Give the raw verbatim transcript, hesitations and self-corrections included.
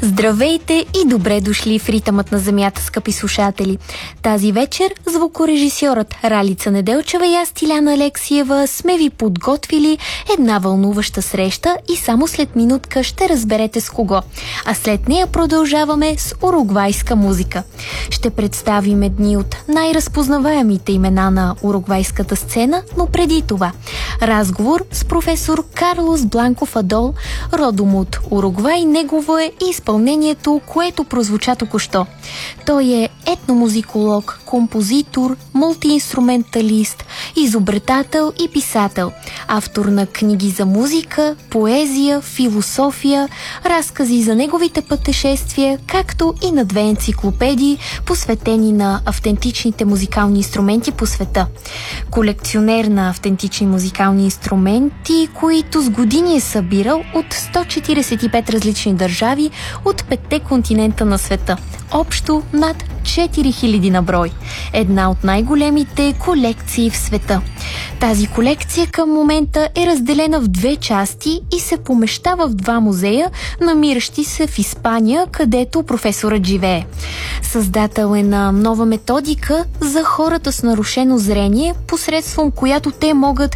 Здравейте и добре дошли в Ритъмът на земята, скъпи слушатели. Тази вечер звукорежисьорът Ралица Неделчева и аз, Тиляна Алексиева, сме ви подготвили една вълнуваща среща и само след минутка ще разберете с кого. А след нея продължаваме с уругвайска музика. Ще представим едни от най-разпознаваемите имена на уругвайската сцена, но преди това разговор с професор Карлос Бланков Адол, родом от Уругвай. Негово е и изпълнението, което прозвуча току-що. Той е етномузиколог, композитор, мултиинструменталист, изобретател и писател, автор на книги за музика, поезия, философия, разкази за неговите пътешествия, както и на две енциклопедии, посветени на автентичните музикални инструменти по света. Колекционер на автентични музикални инструменти, които с години е събирал от сто четиридесет и пет различни държави от петте континента на света. Общо над четири хиляди на брой. Една от най-големите колекции в света. Тази колекция към момента е разделена в две части и се помещава в два музея, намиращи се в Испания, където професорът живее. Създател е на нова методика за хората с нарушено зрение, посредством която те могат